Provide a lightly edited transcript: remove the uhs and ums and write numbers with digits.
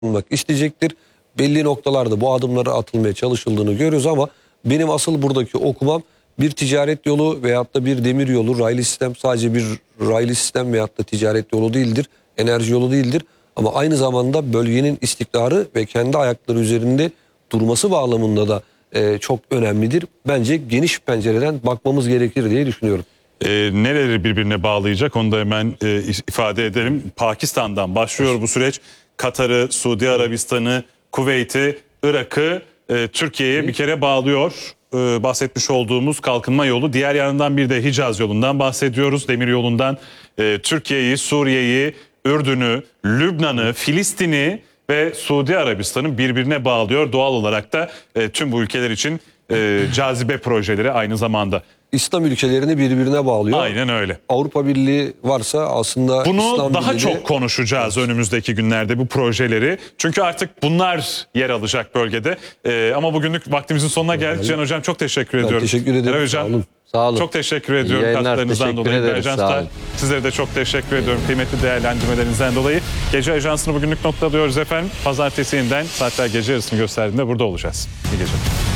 bulmak isteyecektir. Belli noktalarda bu adımlara atılmaya çalışıldığını görüyoruz ama benim asıl buradaki okumam bir ticaret yolu veyahut da bir demir yolu, raylı sistem sadece bir raylı sistem veyahut da ticaret yolu değildir, enerji yolu değildir. Ama aynı zamanda bölgenin istikrarı ve kendi ayakları üzerinde durması bağlamında da çok önemlidir. Bence geniş pencereden bakmamız gerekir diye düşünüyorum. Nereleri birbirine bağlayacak onu da hemen ifade edelim. Pakistan'dan başlıyor bu süreç. Katar'ı, Suudi Arabistan'ı, Kuveyt'i, Irak'ı Türkiye'ye bir kere bağlıyor. Bahsetmiş olduğumuz kalkınma yolu. Diğer yanından bir de Hicaz yolundan bahsediyoruz. Demir yolundan Türkiye'yi, Suriye'yi, Ürdün'ü, Lübnan'ı, Filistin'i ve Suudi Arabistan'ı birbirine bağlıyor. Doğal olarak da tüm bu ülkeler için cazibe projeleri aynı zamanda. İslam ülkelerini birbirine bağlıyor. Aynen öyle. Avrupa Birliği varsa aslında bunu İslam daha Birliği çok konuşacağız önümüzdeki günlerde bu projeleri. Çünkü artık bunlar yer alacak bölgede. Ama bugünlük vaktimizin sonuna geldik. Cihan Hocam çok teşekkür ediyorum. Teşekkür ederim. Eray Hocam, Sağ olun. Sağ olun. çok teşekkür ediyorum katkılarınızdan dolayı. Sizlere de çok teşekkür ediyorum kıymetli değerlendirmelerinizden dolayı. Gece Ajansı'nı bugünlük noktalıyoruz efendim. Pazartesi yeniden saatler gece yarısını gösterdiğinde burada olacağız. İyi geceler.